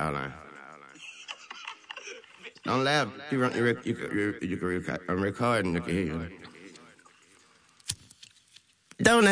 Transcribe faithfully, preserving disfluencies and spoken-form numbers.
hold on. Don't laugh. You, rec- you, rec- you, can- you, you can record. I'm recording. You can hear you. Don't